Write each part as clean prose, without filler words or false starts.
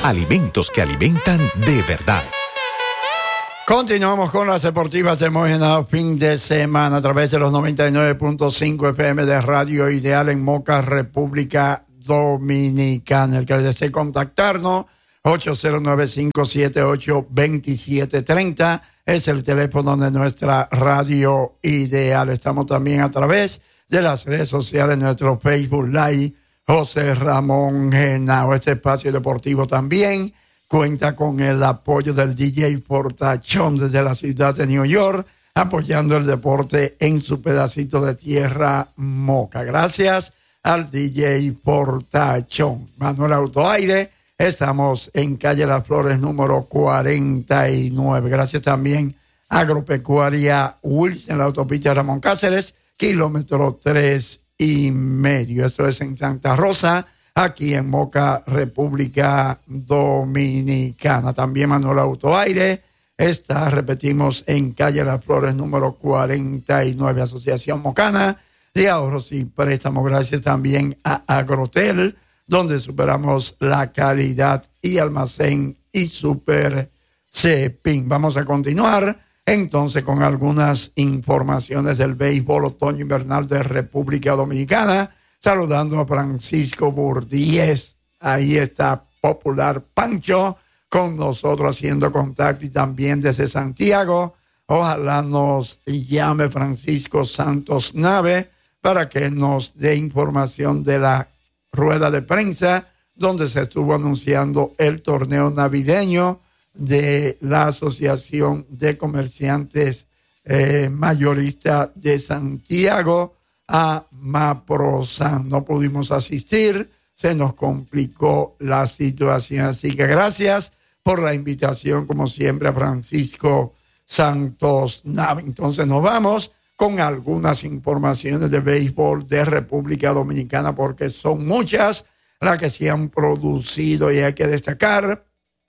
Alimentos que alimentan de verdad. Continuamos con las deportivas de Mógena, fin de semana, a través de los 99.5 FM de Radio Ideal en Moca, República Dominicana. El que desee contactarnos, 809-578-2730, es el teléfono de nuestra Radio Ideal. Estamos también a través de las redes sociales, nuestro Facebook Live, José Ramón Genao. Este espacio deportivo también cuenta con el apoyo del DJ Fortachón desde la ciudad de New York, apoyando el deporte en su pedacito de tierra Moca. Gracias al DJ Fortachón. Manuel Autoaire, estamos en calle Las Flores número 49. Gracias también a Agropecuaria Wilson, en la autopista Ramón Cáceres, kilómetro 3,5. Esto es en Santa Rosa, aquí en Moca, República Dominicana. También Manuel Autoaire está, repetimos, en calle Las Flores número 49. Asociación Mocana de Ahorros y Préstamos. Gracias también a Agrotel, donde superamos la calidad, y Almacén y Super Cepín. Vamos a continuar entonces con algunas informaciones del béisbol otoño invernal de República Dominicana. Saludando a Francisco Burdíez. Ahí está Popular Pancho con nosotros haciendo contacto, y también desde Santiago. Ojalá nos llame Francisco Santos Nave para que nos dé información de la rueda de prensa donde se estuvo anunciando el torneo navideño de la Asociación de Comerciantes Mayorista de Santiago, a Maprosan. No pudimos asistir, se nos complicó la situación, así que gracias por la invitación, como siempre, a Francisco Santos Nave. Entonces nos vamos con algunas informaciones de béisbol de República Dominicana, porque son muchas las que se han producido, y hay que destacar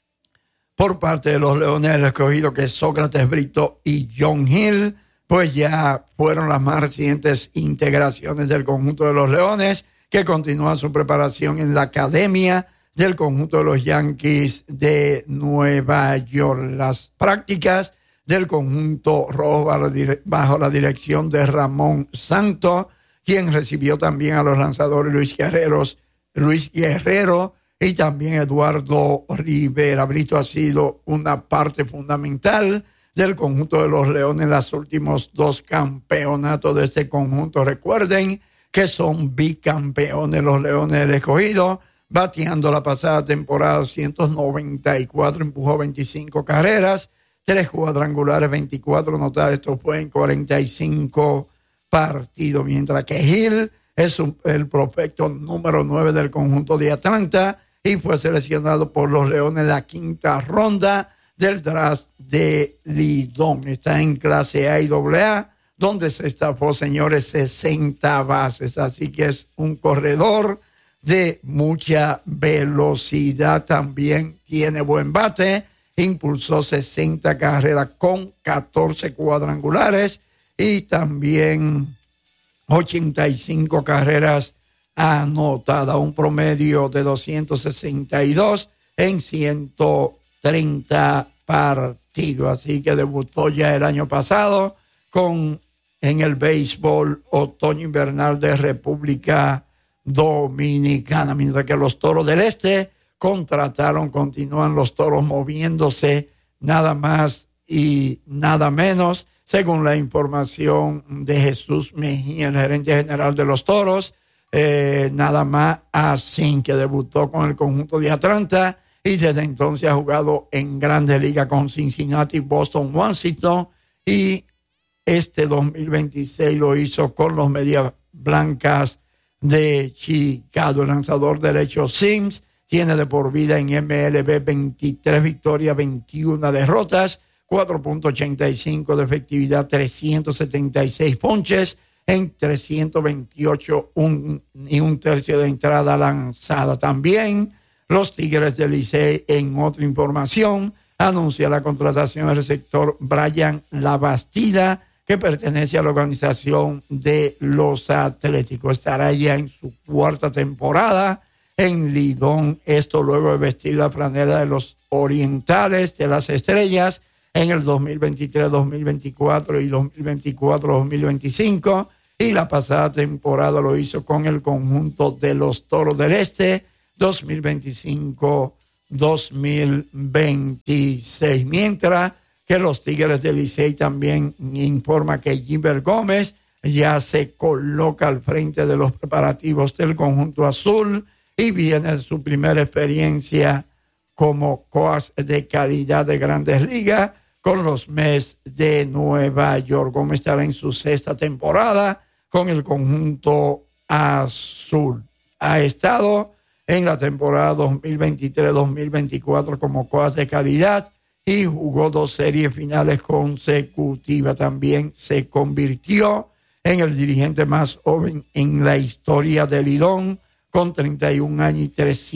por parte de los Leones del Escogido que Sócrates Brito y John Hill pues ya fueron las más recientes integraciones del conjunto de los Leones, que continúan su preparación en la academia del conjunto de los Yankees de Nueva York. Las prácticas del conjunto rojo bajo la dirección de Ramón Santos, quien recibió también a los lanzadores Luis Guerrero y también Eduardo Rivera. Brito ha sido una parte fundamental del conjunto de los Leones en los últimos 2 campeonatos de este conjunto. Recuerden que son bicampeones los Leones del Escogido, bateando la pasada temporada 294, empujó 25 carreras, 3 cuadrangulares, 24 anotadas. Esto fue en 45 partidos, mientras que Hill es el prospecto número 9 del conjunto de Atlanta y fue seleccionado por los Leones en la 5ª ronda del draft de Lidón. Está en clase A y AA, donde se estafó, señores, 60 bases. Así que es un corredor de mucha velocidad. También tiene buen bate. Impulsó 60 carreras con 14 cuadrangulares y también 85 carreras anotadas. Un promedio de 262 en 130 partidos. Así que debutó ya el año pasado en el béisbol otoño-invernal de República Dominicana. Mientras que los Toros del Este continúan los Toros moviéndose, nada más y nada menos, según la información de Jesús Mejía, el gerente general de los Toros, nada más así, que debutó con el conjunto de Atlanta y desde entonces ha jugado en Grandes Ligas con Cincinnati, Boston, Washington, y este 2026 lo hizo con los Medias Blancas de Chicago. El lanzador derecho Sims tiene de por vida en MLB 23 victorias, 21 derrotas, 4.85 de efectividad, 376 ponches en 328 y un tercio de entrada lanzada. También los Tigres del Licey, en otra información, anuncia la contratación del receptor Brian Labastida, que pertenece a la organización de los Atléticos. Estará ya en su 4ª temporada en Lidón. Esto luego de vestir la franela de los Orientales de las Estrellas en el 2023-2024 y 2024-2025. Y la pasada temporada lo hizo con el conjunto de los Toros del Este 2025-2026. Mientras que los Tigres del Licey también informa que Gilbert Gómez ya se coloca al frente de los preparativos del conjunto azul y viene su primera experiencia como coach de calidad de Grandes Ligas con los Mets de Nueva York. Gómez estará en su sexta temporada con el conjunto azul. Ha estado en la temporada 2023-2024 como coach de calidad y jugó 2 series finales consecutivas. También se convirtió en el dirigente más joven en la historia de Lidón, con 31 años y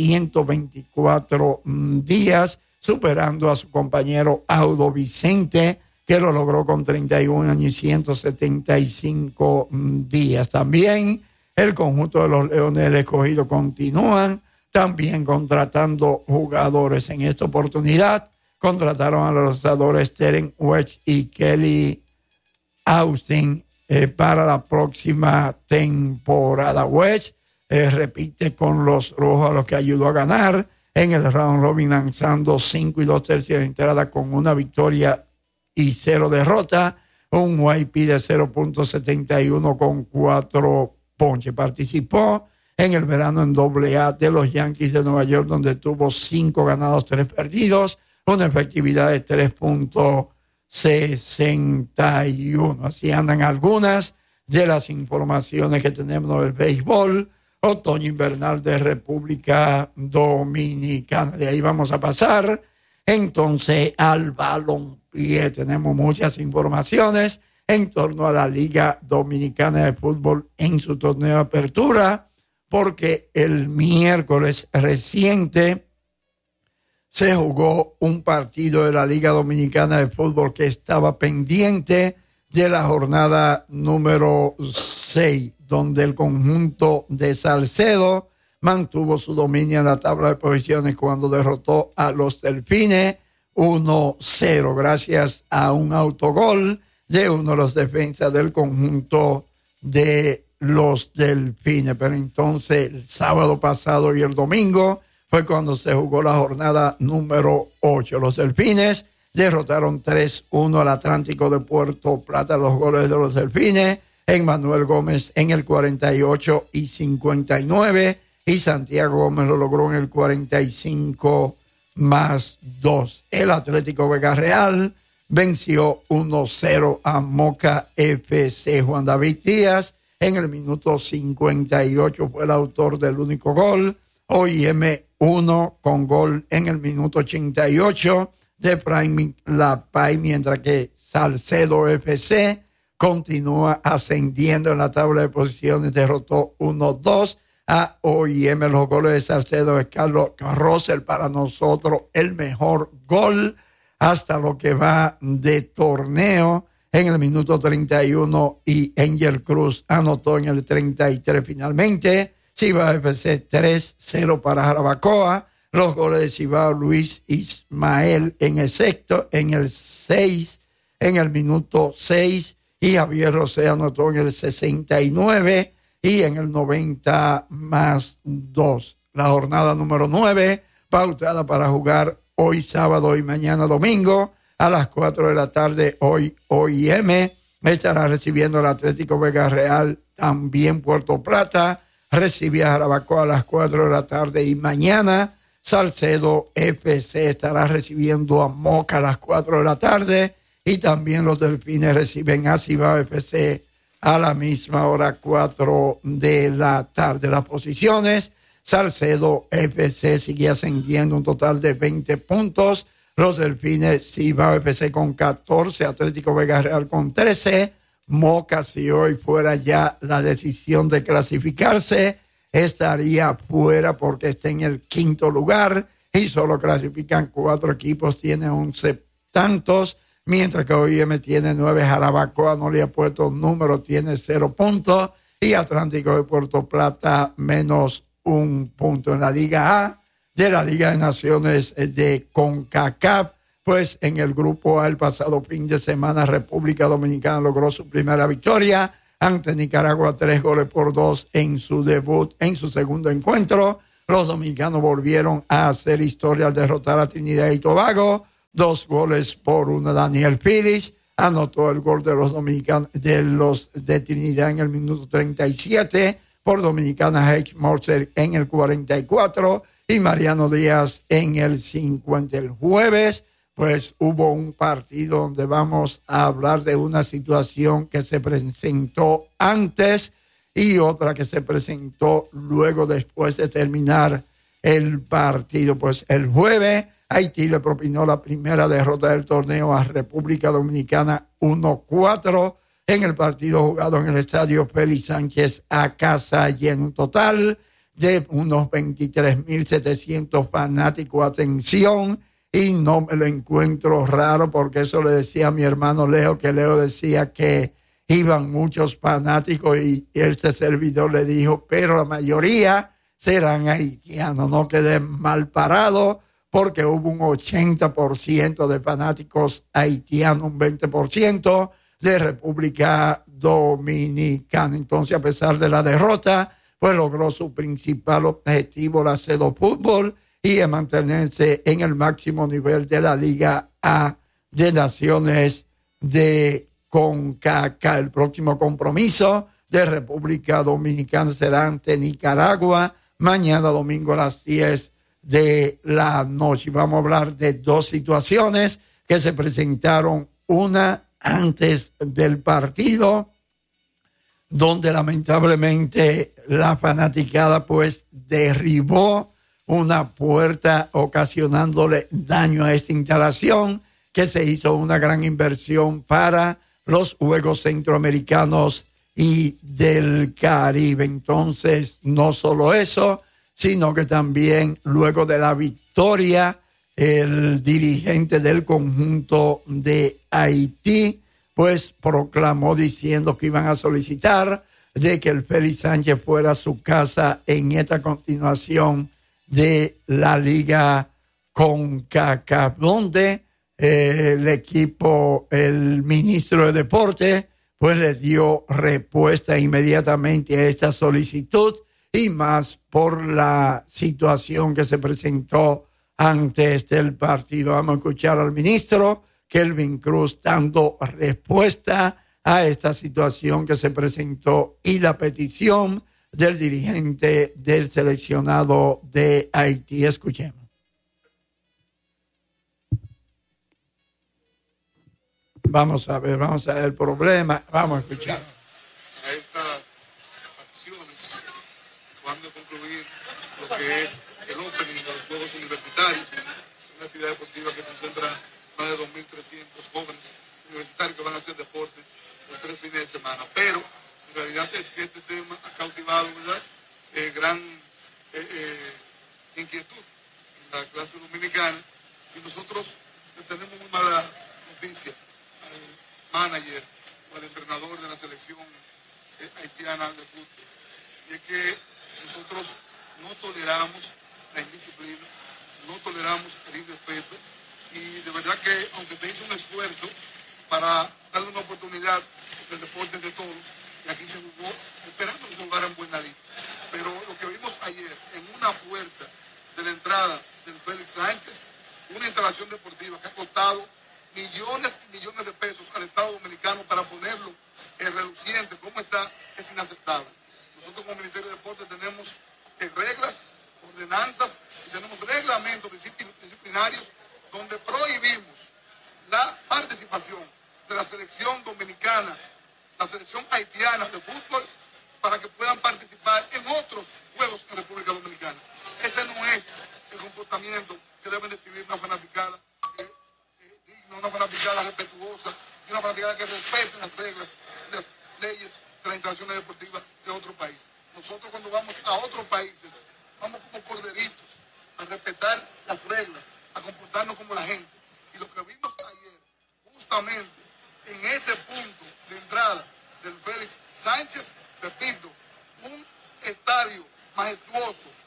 324 días, superando a su compañero Audo Vicente, que lo logró con 31 años y 175 días. También el conjunto de los Leones del Escogido continúan también contratando jugadores. En esta oportunidad contrataron a los lanzadores Terence Wedge y Kelly Austin para la próxima temporada. Wedge repite con los Rojos, a los que ayudó a ganar en el round robin, lanzando 5 2/3 entradas con una victoria y 0 derrota, un YP de 0.71 con 4 ponches. Participó en el verano en AA de los Yankees de Nueva York, donde tuvo 5 ganados, 3 perdidos, una efectividad de 3.61. Así andan algunas de las informaciones que tenemos del béisbol otoño invernal de República Dominicana. De ahí vamos a pasar entonces al balompié. Tenemos muchas informaciones en torno a la Liga Dominicana de Fútbol en su torneo de apertura, porque el miércoles reciente se jugó un partido de la Liga Dominicana de Fútbol que estaba pendiente de la jornada número 6, donde el conjunto de Salcedo mantuvo su dominio en la tabla de posiciones cuando derrotó a los Delfines 1-0 gracias a un autogol de uno de los defensas del conjunto de los Delfines. Pero entonces el sábado pasado y el domingo fue cuando se jugó la jornada número 8. Los Delfines derrotaron 3-1 al Atlántico de Puerto Plata. Los goles de los Delfines en Manuel Gómez en el 48 y 59, y Santiago Gómez lo logró en el 45+2. El Atlético Vega Real venció 1-0 a Moca FC. Juan David Díaz en el minuto 58 fue el autor del único gol. OIM 1 con gol en el minuto 88 de Prime Lapay, mientras que Salcedo FC continúa ascendiendo en la tabla de posiciones, derrotó 1-2 a OIM. Los goles de Salcedo de Carlos Carrosel, para nosotros el mejor gol hasta lo que va de torneo en el minuto 31, y Angel Cruz anotó en el 33. Finalmente, Cibao FC 3-0 para Jarabacoa. Los goles de Cibao, Luis Ismael en el 6, en el minuto 6, y Javier José anotó en el 69 y en el 90+2. La jornada número 9, pautada para jugar hoy sábado y mañana domingo a las 4 de la tarde. Hoy OIM estará recibiendo al Atlético Vega Real, también Puerto Plata recibe a Jarabacoa a las 4 de la tarde, y mañana Salcedo FC estará recibiendo a Moca a las 4 de la tarde, y también los Delfines reciben a Cibao FC a la misma hora, 4 de la tarde. Las posiciones: Salcedo FC sigue ascendiendo un total de 20 puntos. Los Delfines, Cibao FC con 14, Atlético Vega Real con 13. Moca, si hoy fuera ya la decisión de clasificarse, estaría fuera porque está en el 5º lugar y solo clasifican 4 equipos, tiene 11 tantos, mientras que OIM tiene 9, Jarabacoa no le ha puesto número, tiene 0 puntos, y Atlántico de Puerto Plata menos un punto. En la Liga A de la Liga de Naciones de CONCACAF, pues en el grupo A el pasado fin de semana República Dominicana logró su primera victoria ante Nicaragua, 3-2 en su debut, en su segundo encuentro. Los dominicanos volvieron a hacer historia al derrotar a Trinidad y Tobago, 2-1. Daniel Pires anotó el gol de los dominicanos de Trinidad en el minuto 37, por Dominicana H. Morser en el 44 y Mariano Díaz en el 50. El jueves, pues hubo un partido donde vamos a hablar de una situación que se presentó antes y otra que se presentó luego, después de terminar el partido. Pues el jueves Haití le propinó la primera derrota del torneo a República Dominicana, 1-4 en el partido jugado en el estadio Félix Sánchez a casa, y en un total de unos 23.700 fanáticos. Atención, y no me lo encuentro raro, porque eso le decía a mi hermano Leo, que Leo decía que iban muchos fanáticos, y este servidor le dijo, pero la mayoría serán haitianos. No quedé mal parado, porque hubo un 80% de fanáticos haitianos, un 20% de República Dominicana. Entonces, a pesar de la derrota, pues logró su principal objetivo, la CEDO Fútbol, y de mantenerse en el máximo nivel de la Liga A de Naciones de CONCACAF. El próximo compromiso de República Dominicana será ante Nicaragua, mañana domingo a las 10 de la noche. Vamos a hablar de dos situaciones que se presentaron, una antes del partido, donde lamentablemente la fanaticada pues derribó una puerta, ocasionándole daño a esta instalación, que se hizo una gran inversión para los Juegos Centroamericanos y del Caribe. Entonces, no solo eso, sino que también luego de la victoria, el dirigente del conjunto de Haití pues proclamó diciendo que iban a solicitar de que el Félix Sánchez fuera a su casa en esta continuación de la Liga CONCACAF, donde el equipo, el ministro de Deporte, pues le dio respuesta inmediatamente a esta solicitud, y más por la situación que se presentó antes del partido. Vamos a escuchar al ministro Kelvin Cruz dando respuesta a esta situación que se presentó y la petición del dirigente del seleccionado de Haití. Escuchemos. Vamos a ver el problema. Vamos a escuchar. A estas acciones van a concluir lo que es el opening de los Juegos Universitarios, una actividad deportiva que concentra más de 2.300 jóvenes universitarios que van a hacer deporte por 3 fines de semana. Pero en realidad es que este tema ha cautivado, ¿verdad?, gran inquietud en la clase dominicana, y nosotros tenemos muy mala noticia al manager o al entrenador de la selección haitiana de fútbol, y es que nosotros no toleramos la indisciplina, no toleramos el irrespeto, y de verdad que aunque se hizo un esfuerzo para darle una oportunidad del deporte de todos, y aquí se jugó esperando que se jugara en buena línea, pero lo que vimos ayer en una puerta de la entrada del Félix Sánchez, una instalación deportiva que ha costado millones y millones de pesos al Estado Dominicano para ponerlo reluciente como está, es inaceptable. Nosotros como Ministerio de Deporte tenemos reglas, ordenanzas, y tenemos reglamentos disciplinarios donde prohibimos la participación de la selección dominicana, la selección haitiana de fútbol, para que puedan participar en otros juegos en República Dominicana. Ese no es el comportamiento que deben decidir una fanaticada digna, una fanaticada respetuosa, y una fanaticada que respete las reglas, las leyes de las instalaciones deportivas de otro país. Nosotros, cuando vamos a otros países, vamos como corderitos a respetar las reglas, a comportarnos como la gente. Y lo que vimos ayer, justamente en ese punto de entrada del Félix Sánchez, repito, un estadio majestuoso,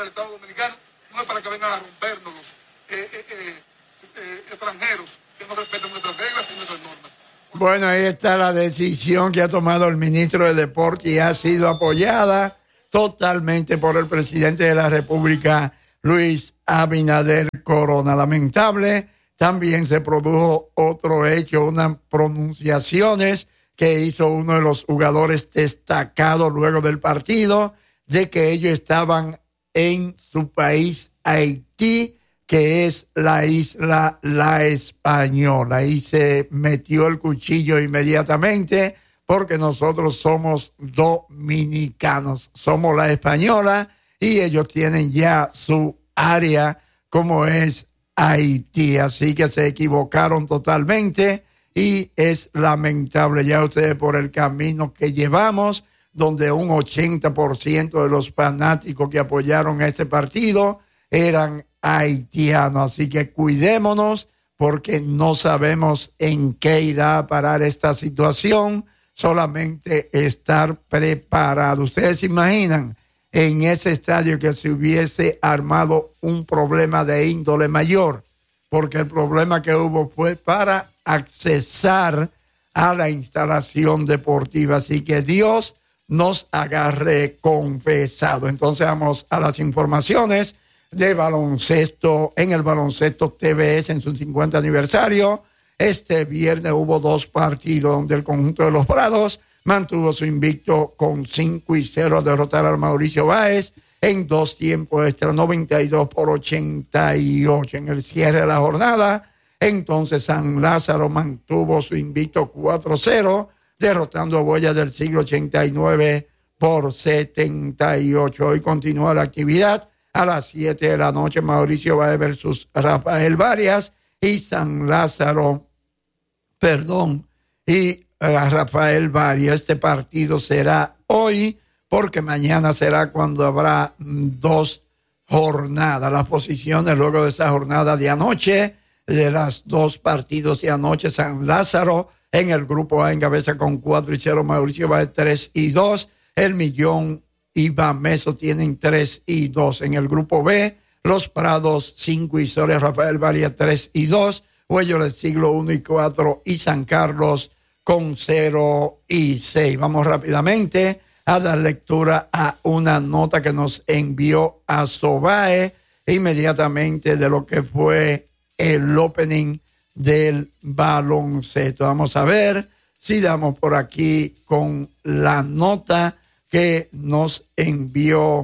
al Estado Dominicano, no es para que vengan a rompernos los extranjeros que no respetan nuestras reglas y nuestras normas. Bueno, ahí está la decisión que ha tomado el ministro de Deporte y ha sido apoyada totalmente por el presidente de la República, Luis Abinader Corona. Lamentable, también se produjo otro hecho, unas pronunciaciones que hizo uno de los jugadores destacados luego del partido, de que ellos estaban en su país, Haití, que es la isla La Española. Y se metió el cuchillo inmediatamente porque nosotros somos dominicanos, somos La Española y ellos tienen ya su área como es Haití. Así que se equivocaron totalmente y es lamentable ya ustedes por el camino que llevamos, donde un 80% de los fanáticos que apoyaron este partido eran haitianos. Así que cuidémonos porque no sabemos en qué irá a parar esta situación, solamente estar preparado. Ustedes se imaginan en ese estadio que se hubiese armado un problema de índole mayor, porque el problema que hubo fue para accesar a la instalación deportiva. Así que Dios nos agarre confesado. Entonces vamos a las informaciones de baloncesto. En el baloncesto TBS en su 50 aniversario, este viernes hubo 2 partidos donde el conjunto de los Prados mantuvo su invicto con 5-0 a derrotar al Mauricio Báez en 2 tiempos extra, 92-88 en el cierre de la jornada. Entonces San Lázaro mantuvo su invicto 4-0, derrotando a Boyas del Siglo 89 por 78. Hoy continúa la actividad a las 7 de la noche, Mauricio Báez versus Rafael Varias y San Lázaro, y Rafael Varias. Este partido será hoy porque mañana será cuando habrá 2 jornadas. Las posiciones luego de esa jornada de anoche, de las 2 partidos de anoche, San Lázaro en el grupo A encabeza con 4-0, Mauricio Báez 3-2, El Millón y Bameso tienen 3-2. En el grupo B, Los Prados 5-0, Rafael Varias 3-2, Huello del Siglo 1-4 y San Carlos con 0-6. Vamos rápidamente a dar lectura a una nota que nos envió a Sobae inmediatamente de lo que fue el opening del baloncesto. Vamos a ver si damos por aquí con la nota que nos envió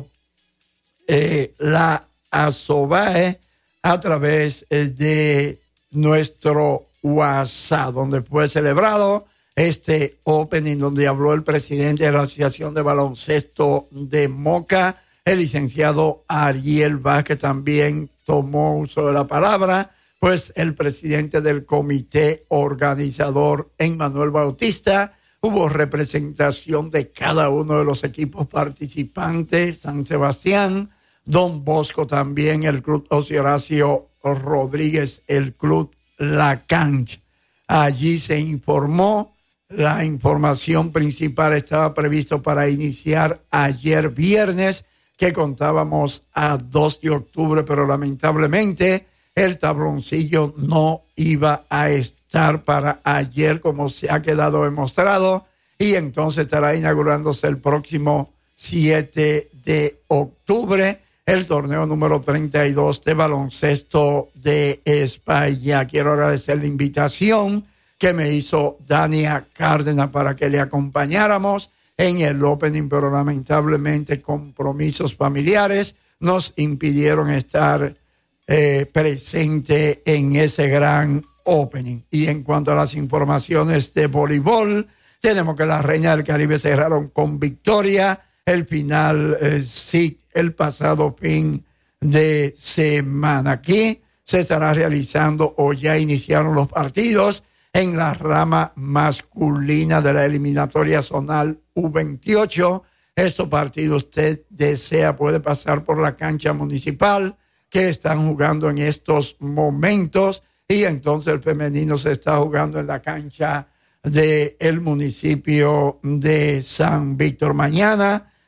la Asobae a través de nuestro WhatsApp, donde fue celebrado este opening, donde habló el presidente de la Asociación de Baloncesto de Moca, el licenciado Ariel Vázquez, también tomó uso de la palabra, pues el presidente del comité organizador, Emmanuel Bautista. Hubo representación de cada uno de los equipos participantes, San Sebastián, Don Bosco también, el Club José Horacio Rodríguez, el Club La Cancha. Allí se informó, la información principal estaba previsto para iniciar ayer viernes, que contábamos a 2 de octubre, pero lamentablemente el tabloncillo no iba a estar para ayer, como se ha quedado demostrado, y entonces estará inaugurándose el próximo 7 de octubre el torneo número 32 de baloncesto de España. Quiero agradecer la invitación que me hizo Dania Cárdenas para que le acompañáramos en el opening, pero lamentablemente compromisos familiares nos impidieron estar presente en ese gran opening. Y en cuanto a las informaciones de voleibol, tenemos que las Reinas del Caribe cerraron con victoria el final sí, el pasado fin de semana. Aquí se estará realizando o ya iniciaron los partidos en la rama masculina de la eliminatoria zonal U28. Estos partidos usted desea puede pasar por la cancha municipal que están jugando en estos momentos, y entonces el femenino se está jugando en la cancha del municipio de San Víctor. Mañana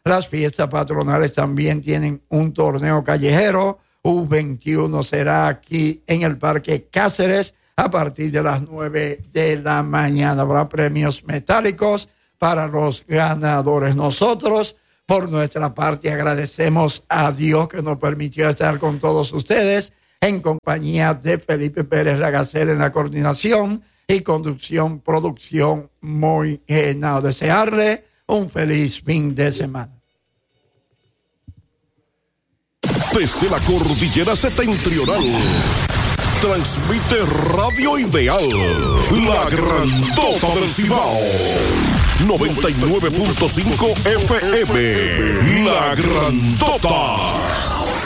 Las fiestas patronales también tienen un torneo callejero. U21 será aquí en el Parque Cáceres a partir de las 9 de la mañana. Habrá premios metálicos para los ganadores. Nosotros, por nuestra parte, agradecemos a Dios que nos permitió estar con todos ustedes en compañía de Felipe Pérez Lagacel en la coordinación y conducción, producción muy genial. Desearle un feliz fin de semana. Desde la cordillera septentrional, transmite Radio Ideal, la grandota del Cibao, 99.5 FM, la grandota.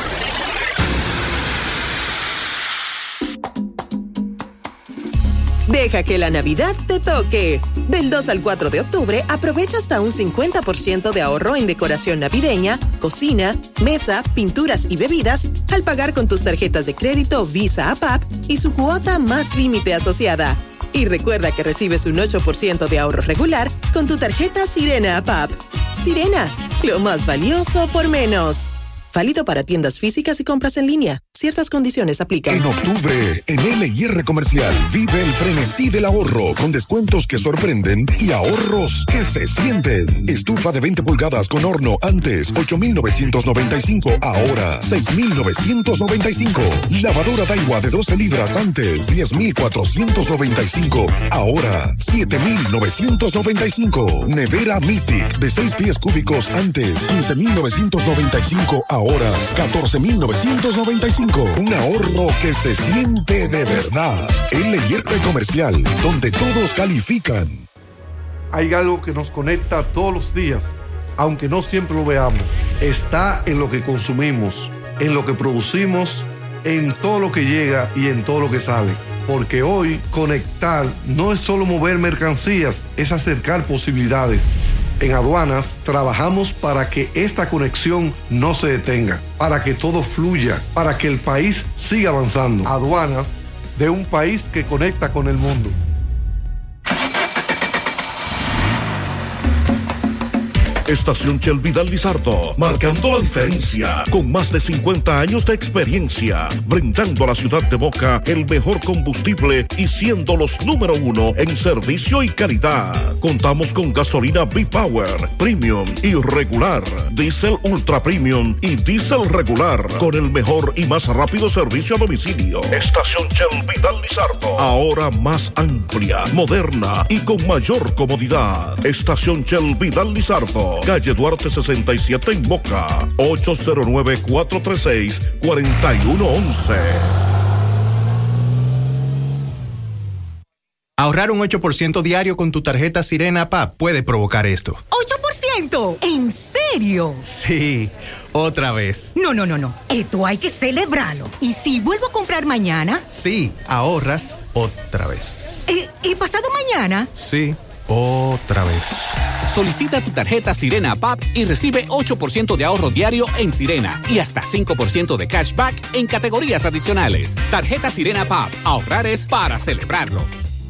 Deja que la Navidad te toque. Del 2 al 4 de octubre, aprovecha hasta un 50% de ahorro en decoración navideña, cocina, mesa, pinturas y bebidas al pagar con tus tarjetas de crédito Visa APAP y su cuota más límite asociada. Y recuerda que recibes un 8% de ahorro regular con tu tarjeta Sirena APAP. Sirena, lo más valioso por menos. Válido para tiendas físicas y compras en línea. Ciertas condiciones aplican. En octubre, en L&R Comercial, vive el frenesí del ahorro, con descuentos que sorprenden y ahorros que se sienten. Estufa de 20 pulgadas con horno, antes 8,995, ahora 6,995. Lavadora Daiwa de 12 libras, antes 10,495, ahora 7,995. Nevera Mystic de 6 pies cúbicos, antes 15,995, ahora 14,995. Un ahorro que se siente de verdad. L&R Comercial, donde todos califican. Hay algo que nos conecta todos los días, aunque no siempre lo veamos. Está en lo que consumimos, en lo que producimos, en todo lo que llega y en todo lo que sale. Porque hoy conectar no es solo mover mercancías, es acercar posibilidades. En Aduanas trabajamos para que esta conexión no se detenga, para que todo fluya, para que el país siga avanzando. Aduanas, de un país que conecta con el mundo. Estación Shell Vidal Lizardo, marcando la diferencia, con más de 50 años de experiencia, brindando a la ciudad de Moca el mejor combustible y siendo los número 1 en servicio y calidad. Contamos con gasolina B-Power, Premium y regular, Diesel Ultra Premium y Diesel regular, con el mejor y más rápido servicio a domicilio. Estación Shell Vidal Lizardo, ahora más amplia, moderna y con mayor comodidad. Estación Shell Vidal Lizardo, calle Duarte 67 en Moca, 809-436-4111. Ahorrar un 8% diario con tu tarjeta Sirena PAP puede provocar esto. ¿8%? ¿En serio? Sí, otra vez. No. Esto hay que celebrarlo. ¿Y si vuelvo a comprar mañana? Sí, ahorras otra vez. ¿Y pasado mañana? Sí, otra vez. Solicita tu tarjeta Sirena PAP y recibe 8% de ahorro diario en Sirena y hasta 5% de cashback en categorías adicionales. Tarjeta Sirena PAP. Ahorrar es para celebrarlo.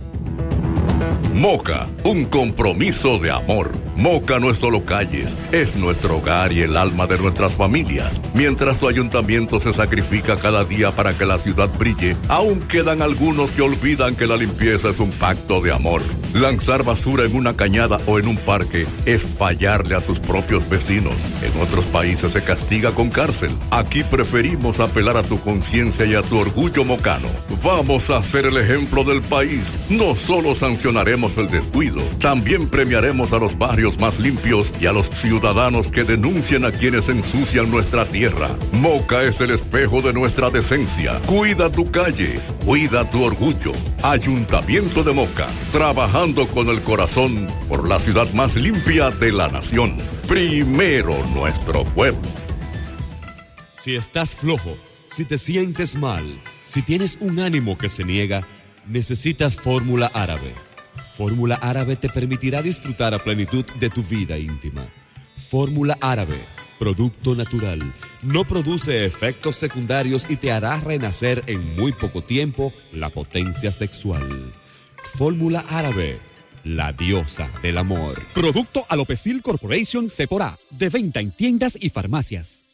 Moca, un compromiso de amor. Moca no es solo calles, es nuestro hogar y el alma de nuestras familias. Mientras tu ayuntamiento se sacrifica cada día para que la ciudad brille, aún quedan algunos que olvidan que la limpieza es un pacto de amor. Lanzar basura en una cañada o en un parque es fallarle a tus propios vecinos. En otros países se castiga con cárcel. Aquí preferimos apelar a tu conciencia y a tu orgullo mocano. Vamos a ser el ejemplo del país. No solo sancionaremos el descuido, también premiaremos a los barrios más limpios y a los ciudadanos que denuncien a quienes ensucian nuestra tierra. Moca es el espejo de nuestra decencia. Cuida tu calle, cuida tu orgullo. Ayuntamiento de Moca, trabajando con el corazón por la ciudad más limpia de la nación. Primero nuestro pueblo. Si estás flojo, si te sientes mal, si tienes un ánimo que se niega, necesitas Fórmula Árabe. Fórmula Árabe te permitirá disfrutar a plenitud de tu vida íntima. Fórmula Árabe, producto natural, no produce efectos secundarios y te hará renacer en muy poco tiempo la potencia sexual. Fórmula Árabe, la diosa del amor. Producto Alopecil Corporation Sephora, de venta en tiendas y farmacias.